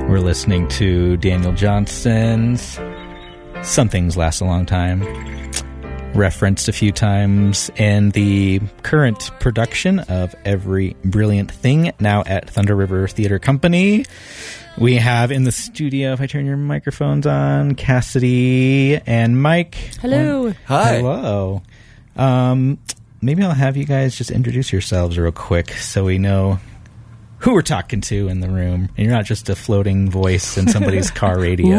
We're listening to Daniel Johnston's Some Things Last a Long Time, referenced a few times in the current production of Every Brilliant Thing, now at Thunder River Theater Company. We have in the studio, if I turn your microphones on, Cassidy and Mike. Hello. Hi. Hello. Maybe I'll have you guys just introduce yourselves real quick so we know who we're talking to in the room, and you're not just a floating voice in somebody's car radio.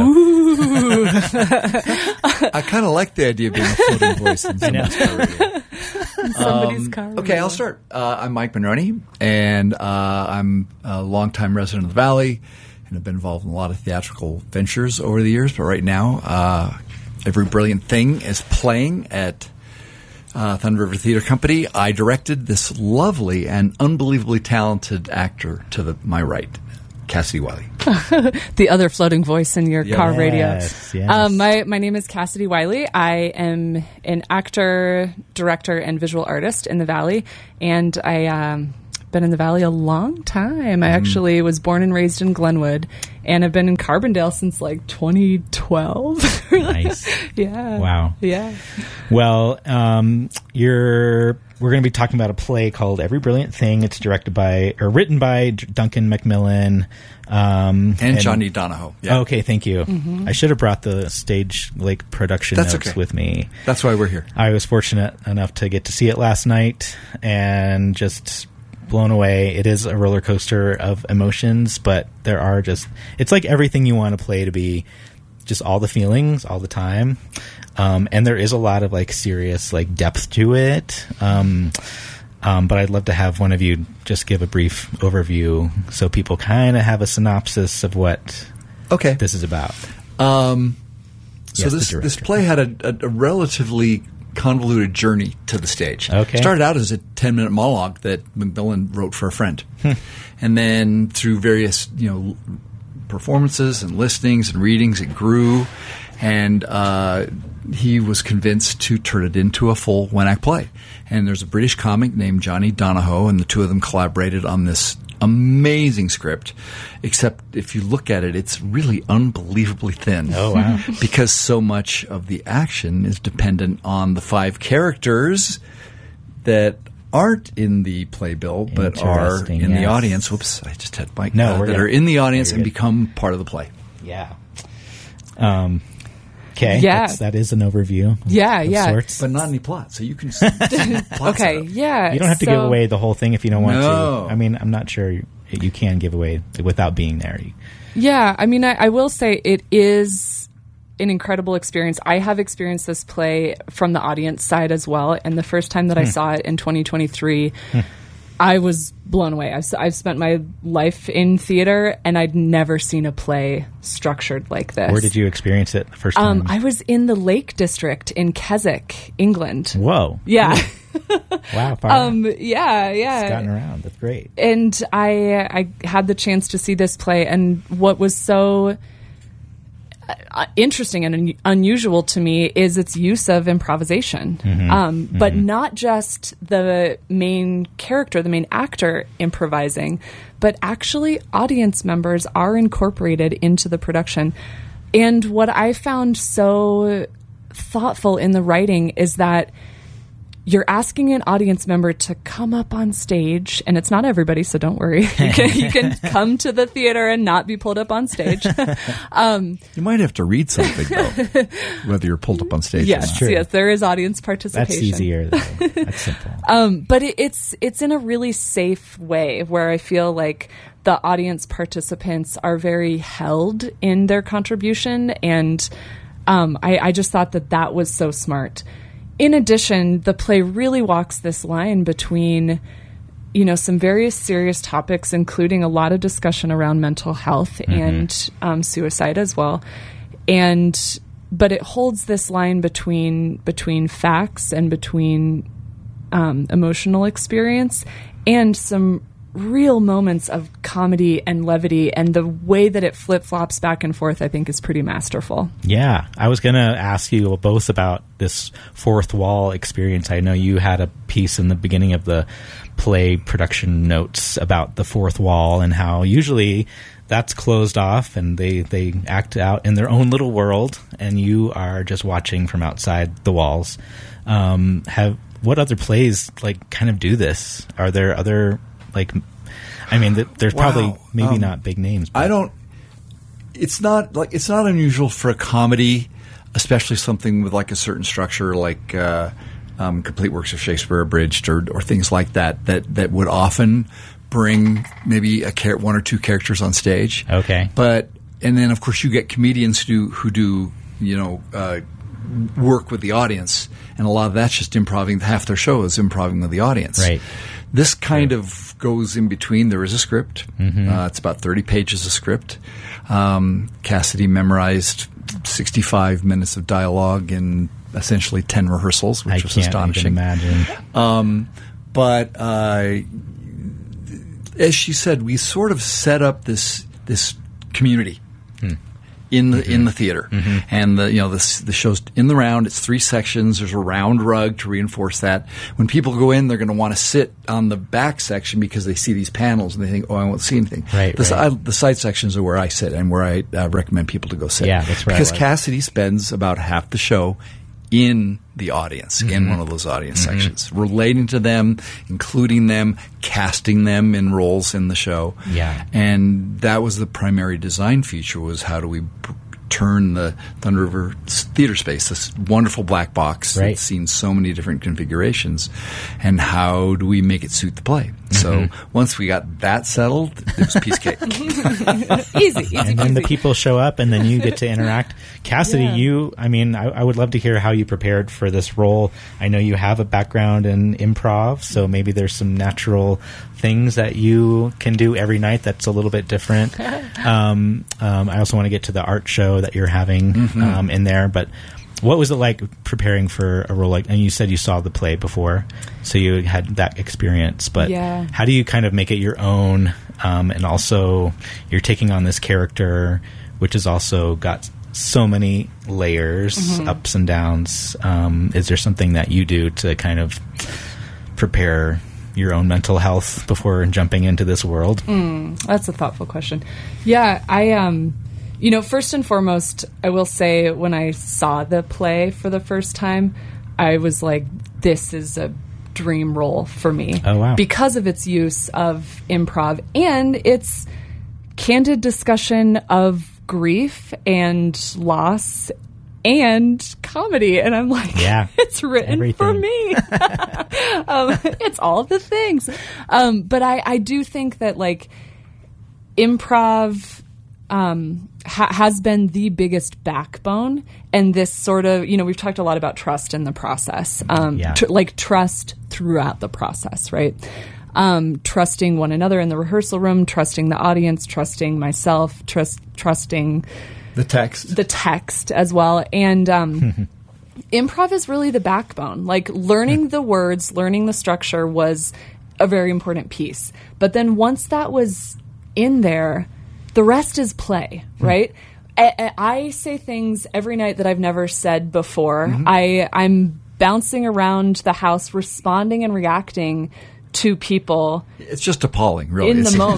I kind of like the idea of being a floating voice in somebody's car radio. Somebody's car radio. Okay, I'll start. I'm Mike Monroney, and I'm a longtime resident of the Valley, and I've been involved in a lot of theatrical ventures over the years. But right now, Every Brilliant Thing is playing at Thunder River Theater Company. I directed this lovely and unbelievably talented actor to my right, Cassidy Wiley. The other floating voice in your car radio. Yes. My name is Cassidy Wiley. I am an actor, director, and visual artist in the Valley, and I been in the Valley a long time. I actually was born and raised in Glenwood, and I've been in Carbondale since like 2012. Nice. Yeah. Wow. Yeah. Well, we're going to be talking about a play called Every Brilliant Thing. It's written by Duncan Macmillan. And Johnny Donahoe. Yeah. Okay, thank you. Mm-hmm. I should have brought the stage production That's notes okay. with me. That's why we're here. I was fortunate enough to get to see it last night and just blown away. It is a roller coaster of emotions, but it's like everything you want a play to be, just all the feelings all the time. And there is a lot of serious depth to it. But I'd love to have one of you just give a brief overview so people kind of have a synopsis of what this is about. So Yes, this play had a relatively convoluted journey to the stage. Okay. It started out as a 10-minute monologue that Macmillan wrote for a friend. And then through various, performances and listings and readings, it grew. And he was convinced to turn it into a full one-act play. And there's a British comic named Johnny Donahoe, and the two of them collaborated on this amazing script, except if you look at it, it's really unbelievably thin. Oh, wow. Because so much of the action is dependent on the 5 characters that aren't in the playbill, but are in the audience. Whoops, I just had Mike. That are in the audience and become part of the play. Yeah. Okay. Yeah. That is an overview. Of sorts. But not any plot, so you can plot Okay. Yeah. You don't have to give away the whole thing if you don't want No. to. I mean, I'm not sure you can give away without being there. Yeah. I mean, I will say it is an incredible experience. I have experienced this play from the audience side as well. And the first time that I saw it in 2023, I was blown away. I've spent my life in theater, and I'd never seen a play structured like this. Where did you experience it the first time? I was in the Lake District in Keswick, England. Whoa. Yeah. Wow. Far out. Yeah. It's gotten around. That's great. And I had the chance to see this play, and what was so interesting and unusual to me is its use of improvisation, but not just the main character, the main actor improvising, but actually audience members are incorporated into the production. And what I found so thoughtful in the writing is that you're asking an audience member to come up on stage, and it's not everybody, so don't worry. You can come to the theater and not be pulled up on stage. You might have to read something, though, whether you're pulled up on stage or not. Yes, there is audience participation. That's easier, though. That's simple. But it's in a really safe way where I feel like the audience participants are very held in their contribution, and I just thought that was so smart. In addition, the play really walks this line between, some very serious topics, including a lot of discussion around mental health and suicide as well. But it holds this line between facts and between emotional experience and some real moments of comedy and levity, and the way that it flip-flops back and forth, I think, is pretty masterful. Yeah. I was going to ask you both about this fourth wall experience. I know you had a piece in the beginning of the play production notes about the fourth wall and how usually that's closed off and they act out in their own little world, and you are just watching from outside the walls. What other plays like kind of do this? Are there other like? I mean, there's probably maybe not big names. But. I don't. It's not unusual for a comedy, especially something with like a certain structure, like complete works of Shakespeare abridged or things like that would often bring maybe one or two characters on stage. Okay, and then of course you get comedians who do work with the audience, and a lot of that's just improvising. Half their show is improvising with the audience. Right. This kind of goes in between. There is a script. It's about 30 pages of script. Cassidy memorized 65 minutes of dialogue in essentially 10 rehearsals, which was astonishing. I can't imagine. But as she said, we sort of set up this community in the theater, and the show's in the round. It's 3 sections. There's a round rug to reinforce that. When people go in, they're going to want to sit on the back section because they see these panels and they think, "Oh, I won't see anything." Right. The side sections are where I sit and where I recommend people to go sit. Yeah, that's right. Because Cassidy spends about half the show in the audience, in one of those audience sections, relating to them, including them, casting them in roles in the show. Yeah. And that was the primary design feature, was how do we turn the Thunder River theater space, this wonderful black box that's seen so many different configurations, and how do we make it suit the play? So once we got that settled, it was piece cake. Easy. And then the people show up, and then you get to interact. Cassidy, I would love to hear how you prepared for this role. I know you have a background in improv, so maybe there's some natural things that you can do every night that's a little bit different. I also want to get to the art show that you're having in there, but what was it like preparing for a role like, and you said you saw the play before, so you had that experience, but how do you kind of make it your own, and also you're taking on this character which has also got so many layers, ups and downs. Is there something that you do to kind of prepare your own mental health before jumping into this world? That's a thoughtful question. Yeah, I first and foremost, I will say when I saw the play for the first time, I was like, this is a dream role for me. Oh, wow. Because of its use of improv and its candid discussion of grief and loss and comedy. And I'm like, it's written for me. It's all the things. But I do think that like improv has been the biggest backbone, and this sort of, we've talked a lot about trust in the process, trust throughout the process, right? Trusting one another in the rehearsal room, trusting the audience, trusting myself, trusting the text as well. And improv is really the backbone. Like learning the words, learning the structure was a very important piece. But then once that was in there, the rest is play, right? I say things every night that I've never said before. I'm bouncing around the house, responding and reacting to people. It's just appalling, really. In the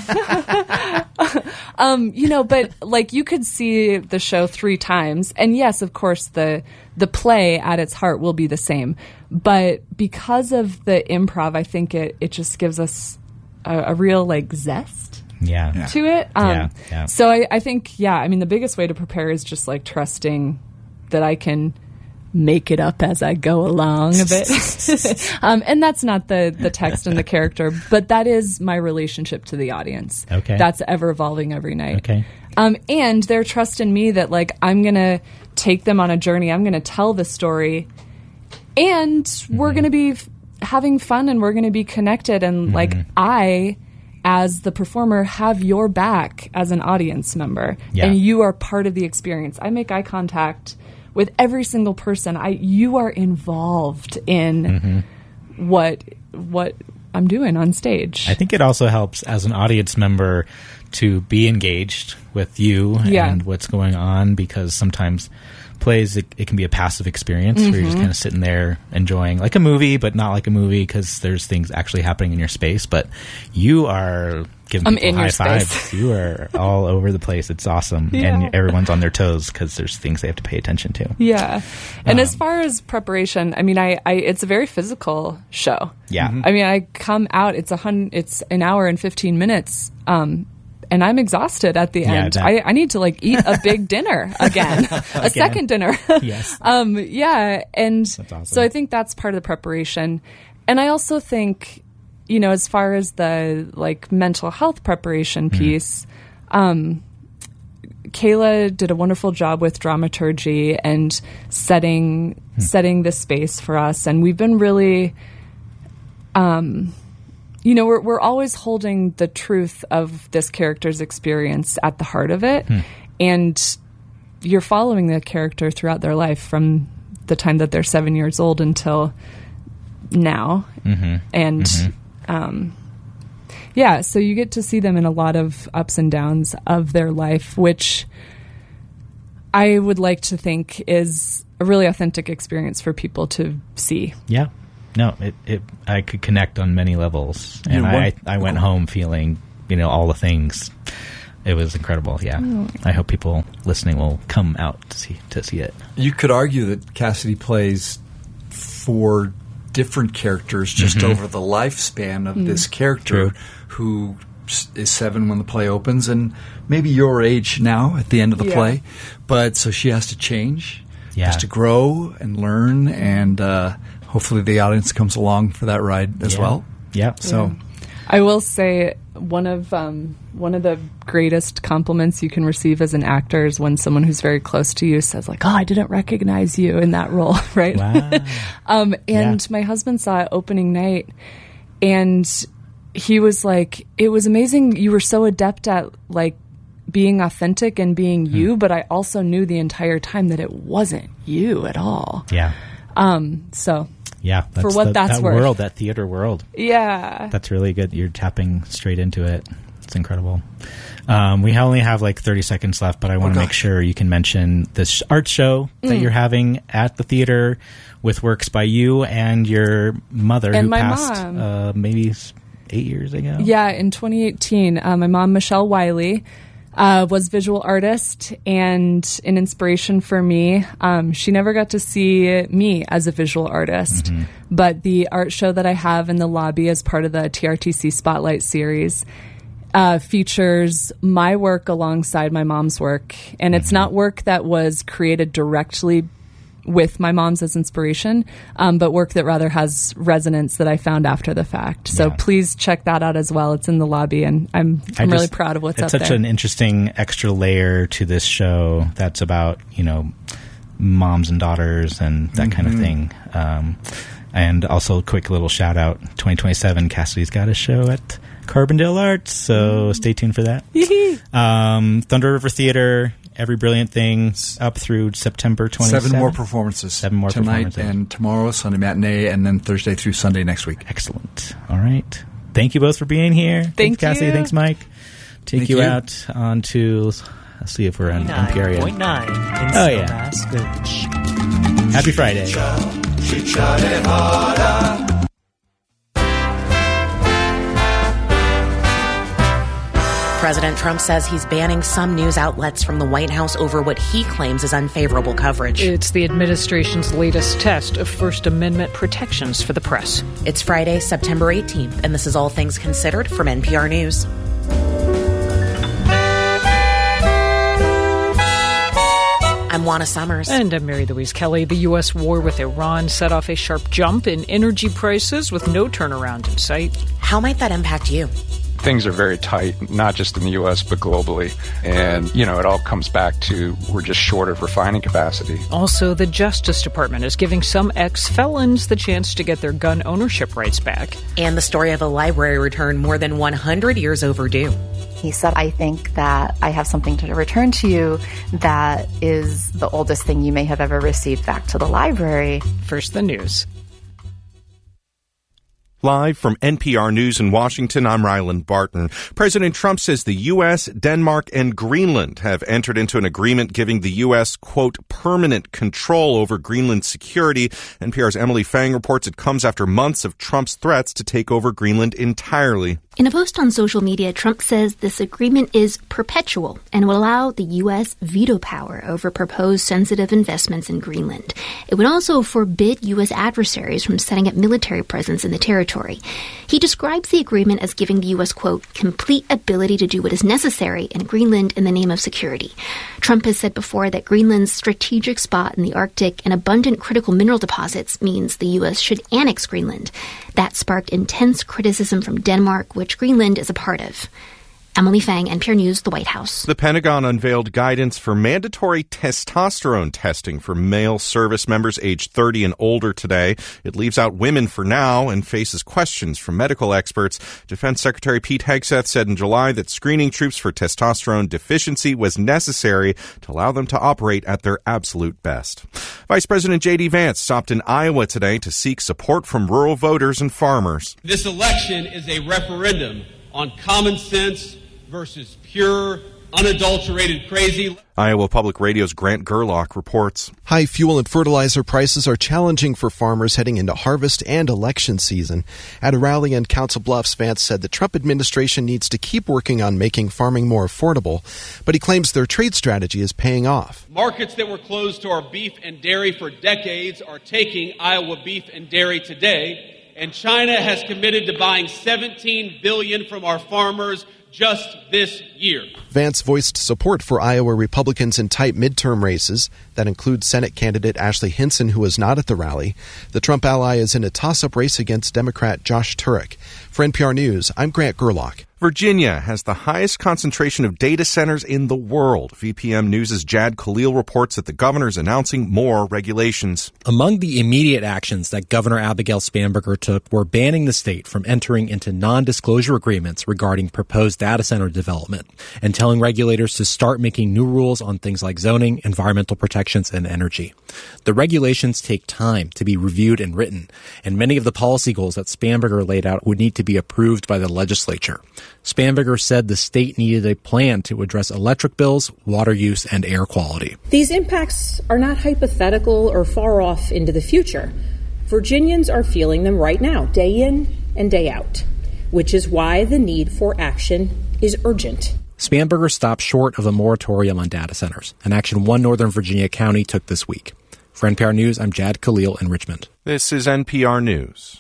moment. But like you could see the show 3 times. And yes, of course, the play at its heart will be the same. But because of the improv, I think it just gives us a real like zest. To it. So I think, the biggest way to prepare is just like trusting that I can make it up as I go along a bit. And that's not the text and the character, but that is my relationship to the audience. Okay. That's ever evolving every night. Okay. And their trust in me that like I'm going to take them on a journey. I'm going to tell the story, and we're going to be having fun, and we're going to be connected. And like I, as the performer, have your back as an audience member, and you are part of the experience. I make eye contact with every single person. You are involved in what I'm doing on stage. I think it also helps as an audience member to be engaged with you and what's going on, because sometimes plays, it can be a passive experience where you're just kind of sitting there enjoying like a movie, but not like a movie because there's things actually happening in your space. But you are giving people high fives. You are all over the place. It's awesome. And everyone's on their toes because there's things they have to pay attention to. Yeah. And as far as preparation, I mean, I it's a very physical show. Yeah. I mean, I come out, it's an hour and 15 minutes. And I'm exhausted at the end. I need to like eat a big dinner again, a second dinner. Yes. And that's awesome. So I think that's part of the preparation. And I also think, you know, as far as the like mental health preparation piece, Kayla did a wonderful job with dramaturgy and setting the space for us. And we've been really, you know, we're always holding the truth of this character's experience at the heart of it. And you're following the character throughout their life from the time that they're 7 years old until now. And, so you get to see them in a lot of ups and downs of their life, which I would like to think is a really authentic experience for people to see. Yeah. No, I could connect on many levels, and I went home feeling, you know, all the things. It was incredible. Yeah, I hope people listening will come out to see it. You could argue that Cassidy plays 4 different characters just over the lifespan of this character, who is 7 when the play opens, and maybe your age now at the end of the play. But so she has to change, has to grow and learn, and hopefully the audience comes along for that ride as well. Yeah. So I will say one of the greatest compliments you can receive as an actor is when someone who's very close to you says like, "Oh, I didn't recognize you in that role," right? Wow. My husband saw it opening night, and he was like, "It was amazing. You were so adept at like being authentic and being you, but I also knew the entire time that it wasn't you at all." Yeah. So yeah, for what that's worth. World, that theater world. Yeah. That's really good. You're tapping straight into it. It's incredible. We only have like 30 seconds left, but I want to make sure you can mention this art show that you're having at the theater with works by you and your mother, and who my passed mom. Maybe 8 years ago. Yeah, in 2018. My mom, Michelle Wiley, was visual artist and an inspiration for me. She never got to see me as a visual artist, but the art show that I have in the lobby as part of the TRTC Spotlight series features my work alongside my mom's work. And it's not work that was created directly with my mom's as inspiration, but work that rather has resonance that I found after the fact. So please check that out as well. It's in the lobby, and I'm really proud of what's up there. It's such an interesting extra layer to this show that's about, you know, moms and daughters and that kind of thing. And also a quick little shout out, 2027, Cassidy's got a show at Carbondale Arts, so stay tuned for that. Thunder River Theater, Every Brilliant Thing, up through September 27th. 7 more performances. Tonight and tomorrow, Sunday matinee, and then Thursday through Sunday next week. Excellent. All right. Thank you both for being here. Thanks, Cassidy. you. Thanks, Mike. Take you out onto, let's see if we're on NPR yet. 9.9 in Snowmass Village. Happy Friday. She tried it harder. President Trump says he's banning some news outlets from the White House over what he claims is unfavorable coverage. It's the administration's latest test of First Amendment protections for the press. It's Friday, September 18th, and this is All Things Considered from NPR News. I'm Juana Summers. And I'm Mary Louise Kelly. The U.S. war with Iran set off a sharp jump in energy prices with no turnaround in sight. How might that impact you? Things are very tight, not just in the U.S., but globally. And, you know, it all comes back to we're just short of refining capacity. Also, the Justice Department is giving some ex-felons the chance to get their gun ownership rights back. And the story of a library return more than 100 years overdue. He said, I think that I have something to return to you that is the oldest thing you may have ever received back to the library. First, the news. Live from NPR News in Washington, I'm Ryland Barton. President Trump says the U.S., Denmark, and Greenland have entered into an agreement giving the U.S., quote, permanent control over Greenland's security. NPR's Emily Fang reports it comes after months of Trump's threats to take over Greenland entirely. In a post on social media, Trump says this agreement is perpetual and will allow the U.S. veto power over proposed sensitive investments in Greenland. It would also forbid U.S. adversaries from setting up military presence in the territory. He describes the agreement as giving the U.S., quote, complete ability to do what is necessary in Greenland in the name of security. Trump has said before that Greenland's strategic spot in the Arctic and abundant critical mineral deposits means the U.S. should annex Greenland. That sparked intense criticism from Denmark, which Greenland is a part of. Emily Fang, NPR News, the White House. The Pentagon unveiled guidance for mandatory testosterone testing for male service members aged 30 and older today. It leaves out women for now and faces questions from medical experts. Defense Secretary Pete Hegseth said in July that screening troops for testosterone deficiency was necessary to allow them to operate at their absolute best. Vice President J.D. Vance stopped in Iowa today to seek support from rural voters and farmers. This election is a referendum on common sense versus pure, unadulterated crazy. Iowa Public Radio's Grant Gerlach reports. High fuel and fertilizer prices are challenging for farmers heading into harvest and election season. At a rally in Council Bluffs, Vance said the Trump administration needs to keep working on making farming more affordable, but he claims their trade strategy is paying off. Markets that were closed to our beef and dairy for decades are taking Iowa beef and dairy today, and China has committed to buying $17 billion from our farmers just this year. Vance voiced support for Iowa Republicans in tight midterm races. That includes Senate candidate Ashley Hinson, who was not at the rally. The Trump ally is in a toss-up race against Democrat Josh Turek. For NPR News, I'm Grant Gerlach. Virginia has the highest concentration of data centers in the world. VPM News' Jad Khalil reports that the governor is announcing more regulations. Among the immediate actions that Governor Abigail Spanberger took were banning the state from entering into non-disclosure agreements regarding proposed data center development and telling regulators to start making new rules on things like zoning, environmental protections, and energy. The regulations take time to be reviewed and written, and many of the policy goals that Spanberger laid out would need to be approved by the legislature. Spanberger said the state needed a plan to address electric bills, water use, and air quality. These impacts are not hypothetical or far off into the future. Virginians are feeling them right now, day in and day out, which is why the need for action is urgent. Spanberger stopped short of a moratorium on data centers, an action one Northern Virginia county took this week. For NPR News, I'm Jad Khalil in Richmond. This is NPR News.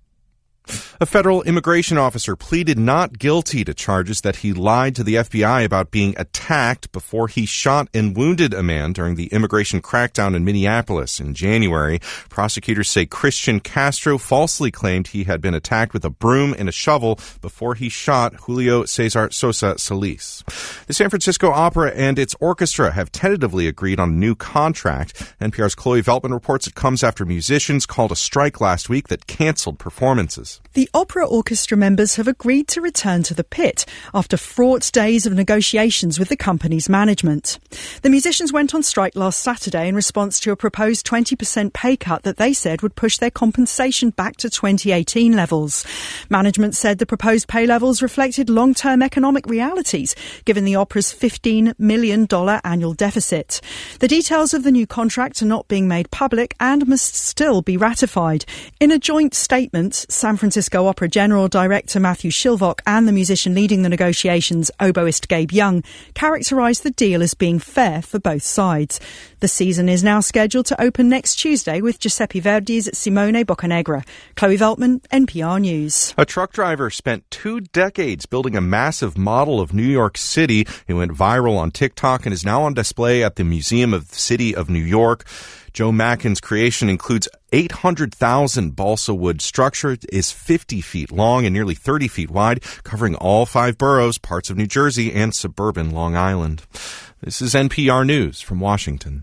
A federal immigration officer pleaded not guilty to charges that he lied to the FBI about being attacked before he shot and wounded a man during the immigration crackdown in Minneapolis in January. Prosecutors say Christian Castro falsely claimed he had been attacked with a broom and a shovel before he shot Julio Cesar Sosa Solis. The San Francisco Opera and its orchestra have tentatively agreed on a new contract. NPR's Chloe Veltman reports it comes after musicians called a strike last week that canceled performances. The opera orchestra members have agreed to return to the pit after fraught days of negotiations with the company's management. The musicians went on strike last Saturday in response to a proposed 20% pay cut that they said would push their compensation back to 2018 levels. Management said the proposed pay levels reflected long-term economic realities, given the opera's $15 million annual deficit. The details of the new contract are not being made public and must still be ratified. In a joint statement, San Francisco Opera General Director Matthew Shilvok and the musician leading the negotiations, oboist Gabe Young, characterised the deal as being fair for both sides. The season is now scheduled to open next Tuesday with Giuseppe Verdi's Simone Boccanegra. Chloe Veltman, NPR News. A truck driver spent 2 decades building a massive model of New York City. It went viral on TikTok and is now on display at the Museum of the City of New York. Joe Mackin's creation includes 800,000 balsa wood structure. It is 50 feet long and nearly 30 feet wide, covering all 5 boroughs, parts of New Jersey, and suburban Long Island. This is NPR News from Washington.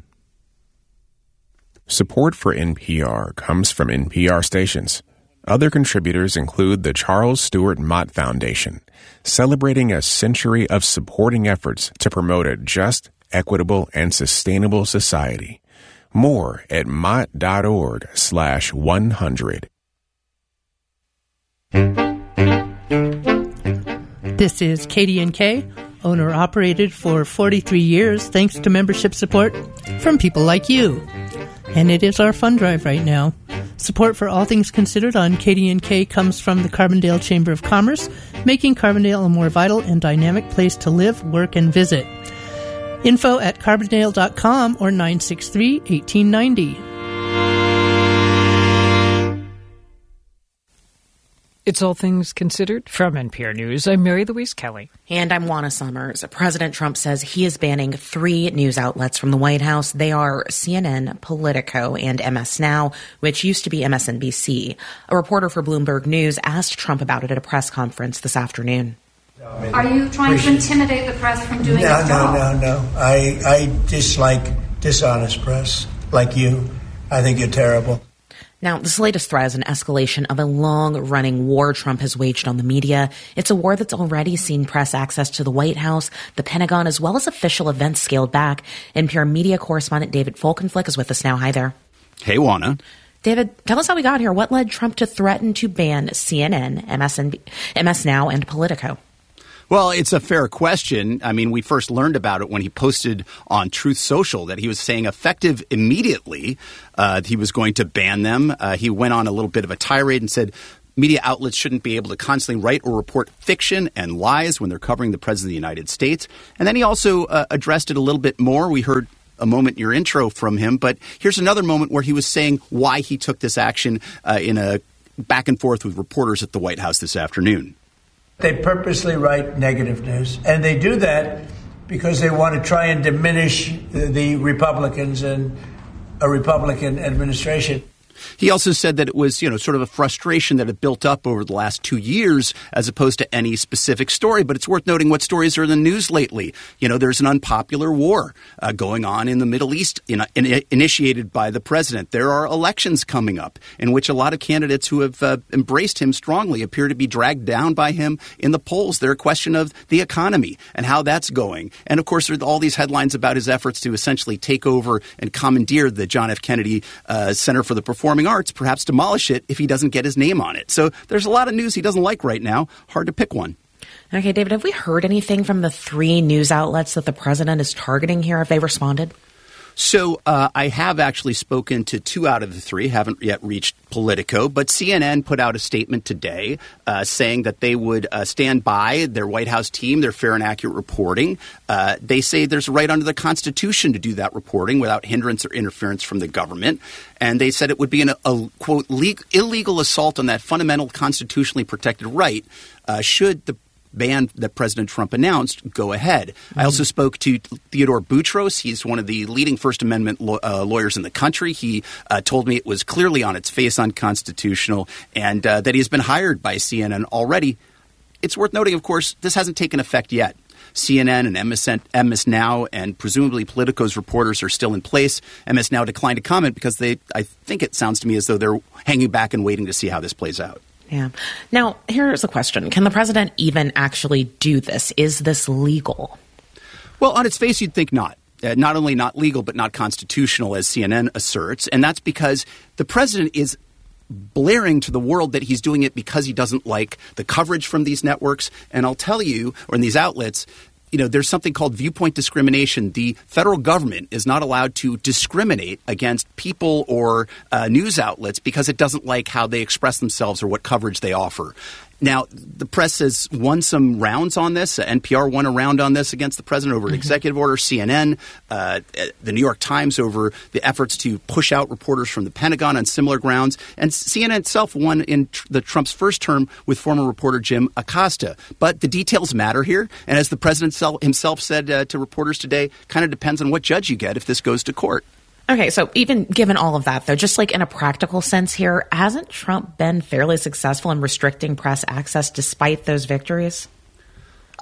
Support for NPR comes from NPR stations. Other contributors include the Charles Stewart Mott Foundation, celebrating a century of supporting efforts to promote a just, equitable, and sustainable society. More at mott.org/100. This is KDNK, owner-operated for 43 years thanks to membership support from people like you. And it is our fund drive right now. Support for All Things Considered on KDNK comes from the Carbondale Chamber of Commerce, making Carbondale a more vital and dynamic place to live, work, and visit. Info at carbondale.com or 963-1890. It's All Things Considered from NPR News. I'm Mary Louise Kelly. And I'm Juana Summers. President Trump says he is banning 3 news outlets from the White House. They are CNN, Politico, and MS Now, which used to be MSNBC. A reporter for Bloomberg News asked Trump about it at a press conference this afternoon. Are you trying to intimidate the press from doing its job? No. I dislike dishonest press like you. I think you're terrible. Now, this latest threat is an escalation of a long-running war Trump has waged on the media. It's a war that's already seen press access to the White House, the Pentagon, as well as official events scaled back. NPR media correspondent David Folkenflik is with us now. Hi there. Hey, Juana. David, tell us how we got here. What led Trump to threaten to ban CNN, MS Now, and Politico? Well, it's a fair question. I mean, we first learned about it when he posted on Truth Social that he was saying effective immediately he was going to ban them. He went on a little bit of a tirade and said media outlets shouldn't be able to constantly write or report fiction and lies when they're covering the President of the United States. And then he also addressed it a little bit more. We heard a moment in your intro from him, but here's another moment where he was saying why he took this action in a back and forth with reporters at the White House this afternoon. They purposely write negative news, and they do that because they want to try and diminish the Republicans and a Republican administration. He also said that it was, sort of a frustration that had built up over the last 2 years as opposed to any specific story. But it's worth noting what stories are in the news lately. There's an unpopular war going on in the Middle East initiated by the president. There are elections coming up in which a lot of candidates who have embraced him strongly appear to be dragged down by him in the polls. They're a question of the economy and how that's going. And, of course, there are all these headlines about his efforts to essentially take over and commandeer the John F. Kennedy Center for the Performing Arts, perhaps demolish it if he doesn't get his name on it. So there's a lot of news he doesn't like right now. Hard to pick one. Okay, David, have we heard anything from the 3 news outlets that the president is targeting here? Have they responded? So I have actually spoken to 2 out of the 3, haven't yet reached Politico, but CNN put out a statement today saying that they would stand by their White House team, their fair and accurate reporting. They say there's a right under the Constitution to do that reporting without hindrance or interference from the government. And they said it would be a quote, illegal assault on that fundamental constitutionally protected right should the ban that President Trump announced go ahead. Mm-hmm. I also spoke to Theodore Boutros. He's one of the leading First Amendment lawyers in the country. He told me it was clearly on its face unconstitutional and that he's been hired by CNN already. It's worth noting, of course, this hasn't taken effect yet. CNN and MS Now and presumably Politico's reporters are still in place. MS Now declined to comment because I think it sounds to me as though they're hanging back and waiting to see how this plays out. Yeah. Now, here's a question. Can the president even actually do this? Is this legal? Well, on its face, you'd think not. Not only not legal, but not constitutional, as CNN asserts. And that's because the president is blaring to the world that he's doing it because he doesn't like the coverage from these networks. And I'll tell you, or in these outlets, there's something called viewpoint discrimination. The federal government is not allowed to discriminate against people or news outlets because it doesn't like how they express themselves or what coverage they offer. Now, the press has won some rounds on this. NPR won a round on this against the president over an executive order. CNN, the New York Times over the efforts to push out reporters from the Pentagon on similar grounds. And CNN itself won in the Trump's first term with former reporter Jim Acosta. But the details matter here. And as the president himself said to reporters today, kind of depends on what judge you get if this goes to court. Okay, so even given all of that, though, just like in a practical sense here, hasn't Trump been fairly successful in restricting press access despite those victories?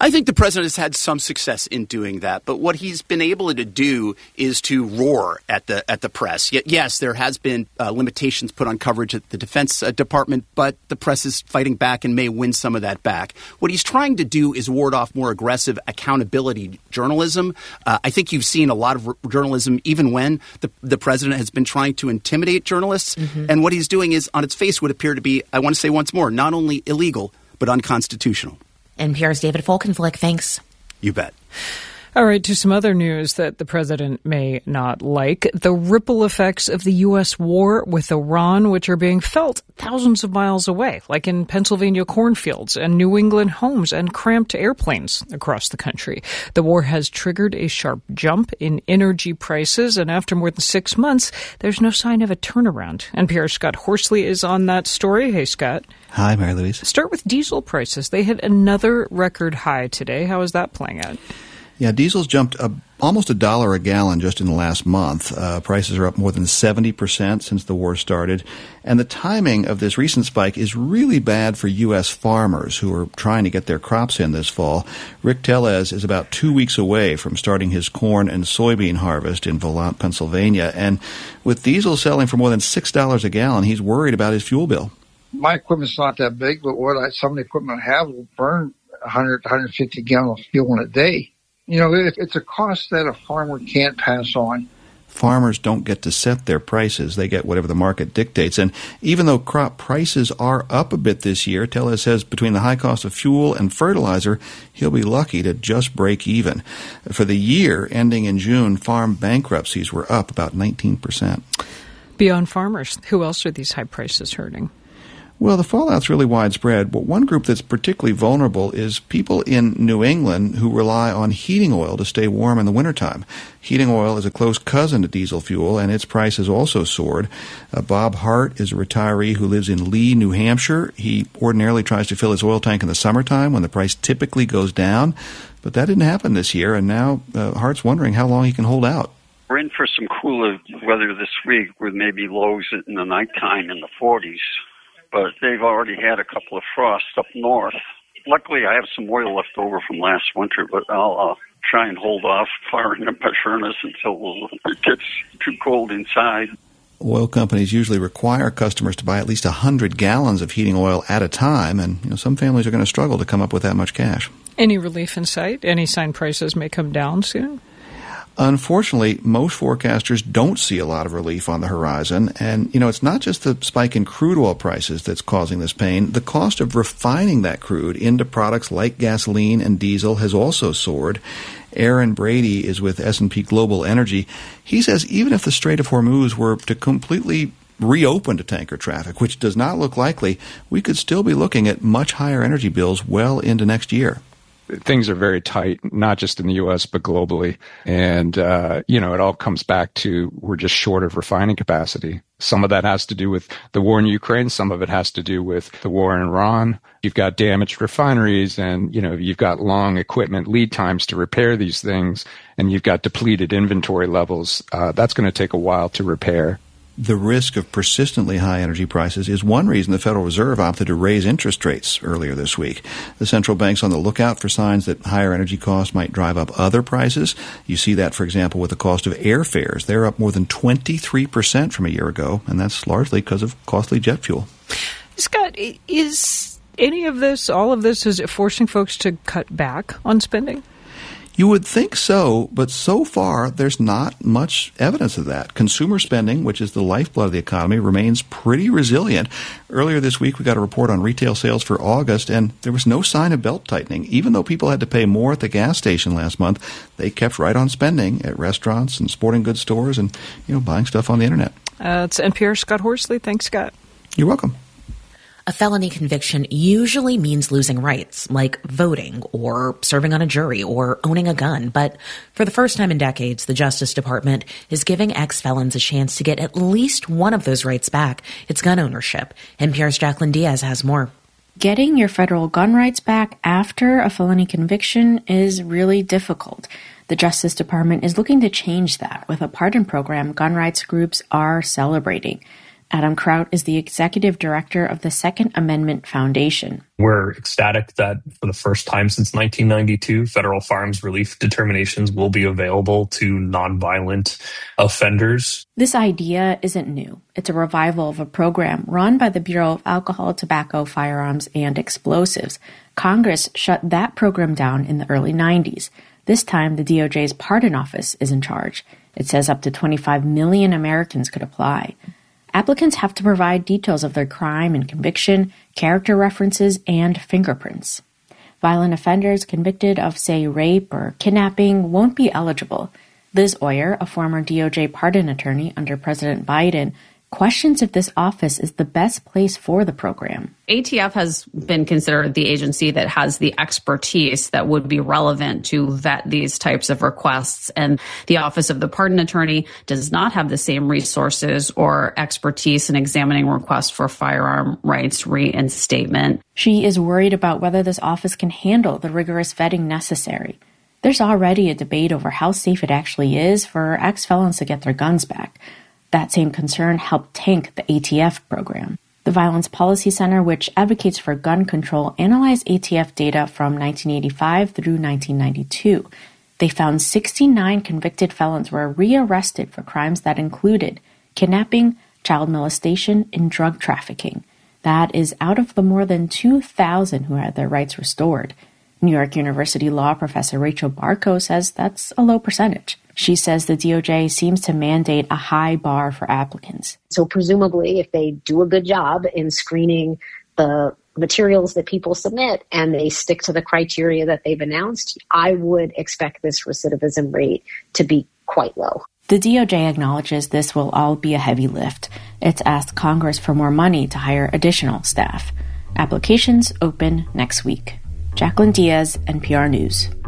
I think the president has had some success in doing that, but what he's been able to do is to roar at the press. Yes, there has been limitations put on coverage at the Defense Department, but the press is fighting back and may win some of that back. What he's trying to do is ward off more aggressive accountability journalism. I think you've seen a lot of journalism even when the president has been trying to intimidate journalists. Mm-hmm. And what he's doing is, on its face, would appear to be, I want to say once more, not only illegal, but unconstitutional. NPR's David Folkenflik, thanks. You bet. All right, to some other news that the president may not like. The ripple effects of the U.S. war with Iran, which are being felt thousands of miles away, like in Pennsylvania cornfields and New England homes and cramped airplanes across the country. The war has triggered a sharp jump in energy prices, and after more than 6 months, there's no sign of a turnaround. NPR's Scott Horsley is on that story. Hey, Scott. Hi, Mary Louise. Start with diesel prices. They hit another record high today. How is that playing out? Yeah, diesel's jumped almost $1 a gallon just in the last month. Prices are up more than 70% since the war started. And the timing of this recent spike is really bad for U.S. farmers who are trying to get their crops in this fall. Rick Tellez is about 2 weeks away from starting his corn and soybean harvest in Volant, Pennsylvania. And with diesel selling for more than $6 a gallon, he's worried about his fuel bill. My equipment's not that big, but some of the equipment I have will burn 100, 150 gallons of fuel in a day. You know, it's a cost that a farmer can't pass on. Farmers don't get to set their prices. They get whatever the market dictates. And even though crop prices are up a bit this year, Tellez says between the high cost of fuel and fertilizer, he'll be lucky to just break even. For the year ending in June, farm bankruptcies were up about 19%. Beyond farmers, who else are these high prices hurting? Well, the fallout's really widespread, but one group that's particularly vulnerable is people in New England who rely on heating oil to stay warm in the wintertime. Heating oil is a close cousin to diesel fuel, and its price has also soared. Bob Hart is a retiree who lives in Lee, New Hampshire. He ordinarily tries to fill his oil tank in the summertime when the price typically goes down, but that didn't happen this year, and now Hart's wondering how long he can hold out. We're in for some cooler weather this week with maybe lows in the nighttime in the 40s. But they've already had a couple of frosts up north. Luckily, I have some oil left over from last winter, but I'll try and hold off firing up my furnace until it gets too cold inside. Oil companies usually require customers to buy at least 100 gallons of heating oil at a time, and some families are going to struggle to come up with that much cash. Any relief in sight? Any sign prices may come down soon? Unfortunately, most forecasters don't see a lot of relief on the horizon. And, it's not just the spike in crude oil prices that's causing this pain. The cost of refining that crude into products like gasoline and diesel has also soared. Aaron Brady is with S&P Global Energy. He says even if the Strait of Hormuz were to completely reopen to tanker traffic, which does not look likely, we could still be looking at much higher energy bills well into next year. Things are very tight, not just in the U.S., but globally. And, it all comes back to we're just short of refining capacity. Some of that has to do with the war in Ukraine. Some of it has to do with the war in Iran. You've got damaged refineries and, you've got long equipment lead times to repair these things. And you've got depleted inventory levels. That's going to take a while to repair. The risk of persistently high energy prices is one reason the Federal Reserve opted to raise interest rates earlier this week. The central bank's on the lookout for signs that higher energy costs might drive up other prices. You see that, for example, with the cost of airfares. They're up more than 23% from a year ago, and that's largely because of costly jet fuel. Scott, is any of this, all of this, is it forcing folks to cut back on spending? You would think so, but so far there's not much evidence of that. Consumer spending, which is the lifeblood of the economy, remains pretty resilient. Earlier this week we got a report on retail sales for August, and there was no sign of belt-tightening. Even though people had to pay more at the gas station last month, they kept right on spending at restaurants and sporting goods stores and, buying stuff on the internet. It's NPR's Scott Horsley. Thanks, Scott. You're welcome. A felony conviction usually means losing rights, like voting or serving on a jury or owning a gun. But for the first time in decades, the Justice Department is giving ex-felons a chance to get at least one of those rights back. It's gun ownership. NPR's Jacqueline Diaz has more. Getting your federal gun rights back after a felony conviction is really difficult. The Justice Department is looking to change that with a pardon program gun rights groups are celebrating. Adam Kraut is the executive director of the Second Amendment Foundation. We're ecstatic that for the first time since 1992, federal firearms relief determinations will be available to nonviolent offenders. This idea isn't new. It's a revival of a program run by the Bureau of Alcohol, Tobacco, Firearms, and Explosives. Congress shut that program down in the early 90s. This time, the DOJ's Pardon Office is in charge. It says up to 25 million Americans could apply. Applicants have to provide details of their crime and conviction, character references, and fingerprints. Violent offenders convicted of, say, rape or kidnapping won't be eligible. Liz Oyer, a former DOJ pardon attorney under President Biden, questions if this office is the best place for the program. ATF has been considered the agency that has the expertise that would be relevant to vet these types of requests. And the Office of the Pardon Attorney does not have the same resources or expertise in examining requests for firearm rights reinstatement. She is worried about whether this office can handle the rigorous vetting necessary. There's already a debate over how safe it actually is for ex-felons to get their guns back. That same concern helped tank the ATF program. The Violence Policy Center, which advocates for gun control, analyzed ATF data from 1985 through 1992. They found 69 convicted felons were rearrested for crimes that included kidnapping, child molestation, and drug trafficking. That is out of the more than 2,000 who had their rights restored. New York University law professor Rachel Barco says that's a low percentage. She says the DOJ seems to mandate a high bar for applicants. So presumably, if they do a good job in screening the materials that people submit and they stick to the criteria that they've announced, I would expect this recidivism rate to be quite low. The DOJ acknowledges this will all be a heavy lift. It's asked Congress for more money to hire additional staff. Applications open next week. Jacqueline Diaz, NPR News.